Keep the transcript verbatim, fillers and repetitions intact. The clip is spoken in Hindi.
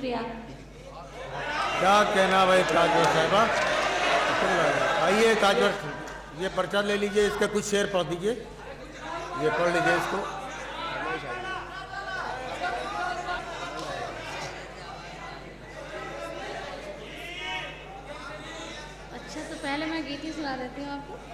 शुक्रिया। क्या कहना भाई ताजवर साहिबा। आइए ताजवर, ये पर्चा ले लीजिए, इसके कुछ शेर पढ़ दीजिए, ये पढ़ लीजिए इसको। अच्छा तो पहले मैं गीत ही सुना देती हूँ आपको।